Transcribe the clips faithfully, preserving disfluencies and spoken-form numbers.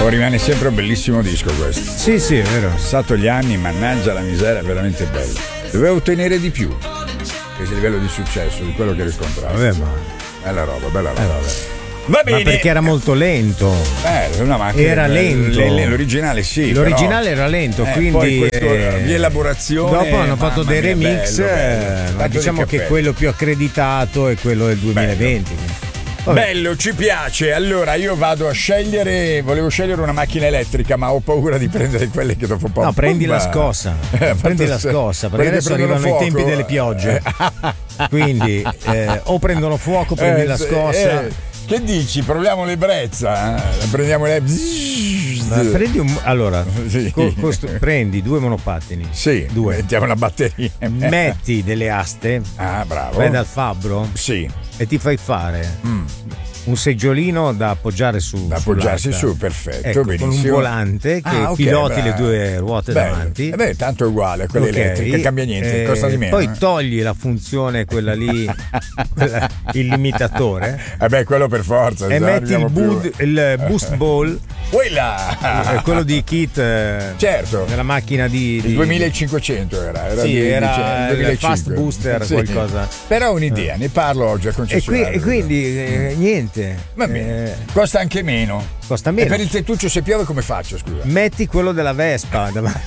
Oh, rimane sempre un bellissimo disco questo. Sì, sì, è vero. Passato gli anni, mannaggia la miseria, è veramente bello. Dovevo ottenere di più. Questo livello di successo, di quello che riscontravo. Vabbè, ma. Bella roba, bella roba. Eh, vabbè. Va bene. Ma perché era molto lento. Eh, una macchina, era lento. L- l- l'originale sì. L'originale però, era lento, eh, quindi. Poi questo, eh, di elaborazione. Dopo hanno fatto dei mia, remix, bello, bello. eh, ma diciamo che quello più accreditato è quello del duemilaventi. Bello. bello, ci piace. Allora io vado a scegliere. Volevo scegliere una macchina elettrica, ma ho paura di prendere quelle che dopo poco. No, prendi la scossa. Eh, prendi la scossa, perché adesso arrivano fuoco. I tempi delle piogge. Quindi eh, o prendono fuoco, prendi eh, la scossa. Eh, che dici? Proviamo l'ebbrezza. Eh? Prendiamo le. Ma prendi un, allora sì. co, cost, prendi due monopattini. Sì, due. Mettiamo una batteria. Metti delle aste. Ah, bravo. Vai dal fabbro. Sì. E ti fai fare mm. un seggiolino da appoggiare su. Da appoggiarsi su, perfetto. Ecco, benissimo. con un volante che ah, okay, piloti bravo. Le due ruote beh, davanti. Eh beh, tanto è uguale a quelle okay. elettriche, non cambia niente, eh, costa di meno. Poi eh. togli la funzione, quella lì, quella, il limitatore. Eh beh, quello per forza. E metti il, boot, il boost ball. Quella! Quello di Kit. Certo. Nella macchina di. di... Il duemilacinquecento era. era sì, di, era di, il fast booster, sì. qualcosa. Però un'idea, ne parlo oggi al concessionario. E, qui, e quindi eh, niente. Va bene. Eh, costa anche meno. Costa meno. E per il tettuccio se piove come faccio, scusa? Metti quello della Vespa davanti.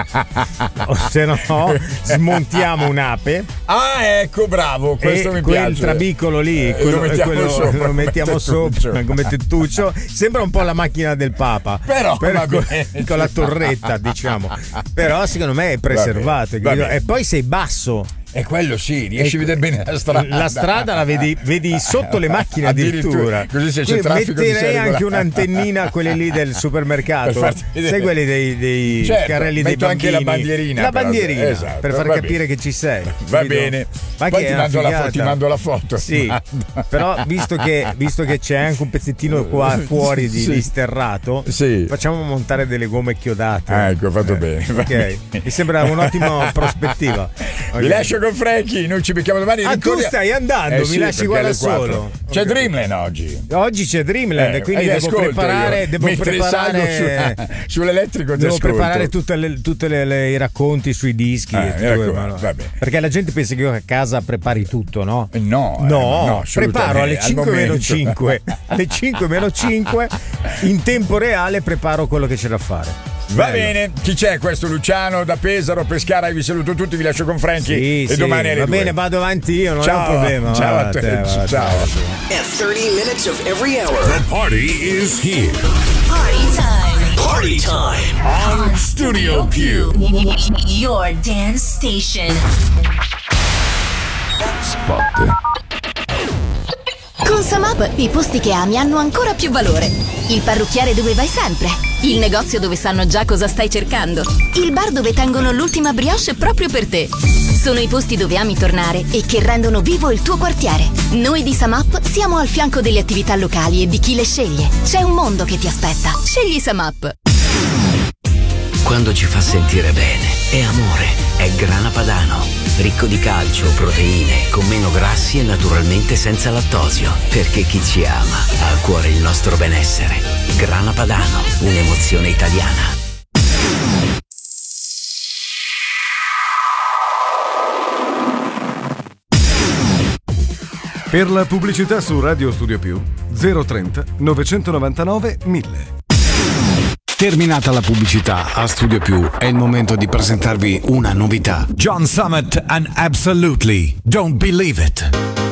O se no, smontiamo un'ape. Ah, ecco, bravo, questo e mi quel piace. Quel trabicolo lì, eh, quello, lo mettiamo quello, sopra, lo mettiamo sopra come tettuccio. Sembra un po' la macchina del Papa. Però per, con, con la torretta, diciamo. Però secondo me è preservato. Va bene, va bene. E poi sei basso. E quello sì, riesci a vedere bene la strada. La strada la vedi, vedi sotto le macchine addirittura. Così se c'è traffico metterei anche un'antennina, quelle lì del supermercato. Sai quelli dei, dei certo, carrelli dei bambini. Anche la bandierina. La bandierina però, esatto, per far capire bene. Che ci sei. Va capito? Bene. Ma poi ti mando, la fo- ti mando la foto. Sì. Però visto che, visto che c'è anche un pezzettino qua fuori di, sì. di sterrato, sì. facciamo montare delle gomme chiodate. Ah, ecco, fatto eh. bene. Ok. Mi sembra un'ottima prospettiva. Okay. Vi lascio con Frankie, noi ci becchiamo domani. Ah, ricordi- tu stai andando, eh mi sì, lasci qua da solo. C'è okay. Dreamland oggi. Oggi c'è Dreamland, eh, quindi devo preparare, io. devo Mentre preparare su, sull'elettrico devo ascolto. preparare tutte le, tutte le, le, i racconti sui dischi. Eh, e tutto, raccomando, no? Perché la gente pensa che io a casa prepari tutto, no? No, no, eh, no preparo alle cinque meno cinque. Alle cinque meno cinque in tempo reale preparo quello che c'è da fare. Va Bello. Bene, chi c'è questo? Luciano da Pesaro, Pescara, vi saluto tutti, vi lascio con Frankie sì, e sì, domani alle va due. bene, vado avanti io, non ciao, è un problema. Ciao va, a te, te, va, ciao. At thirty minutes of every hour. The party is here. Party time. Party time. On Studio Q. Your dance station. Spot. Con Samap i posti che ami hanno ancora più valore. Il parrucchiere dove vai sempre. Il negozio dove sanno già cosa stai cercando. Il bar dove tengono l'ultima brioche proprio per te. Sono i posti dove ami tornare e che rendono vivo il tuo quartiere. Noi di Samap siamo al fianco delle attività locali e di chi le sceglie. C'è un mondo che ti aspetta. Scegli Samap. Quando ci fa sentire bene, è amore, è Grana Padano. Ricco di calcio, proteine, con meno grassi e naturalmente senza lattosio. Perché chi ci ama ha a cuore il nostro benessere. Grana Padano, un'emozione italiana. Per la pubblicità su Radio Studio Più zero trenta novecentonovantanove mille. Terminata la pubblicità a Studio Più, è il momento di presentarvi una novità. John Summit and Absolutely Don't Believe It.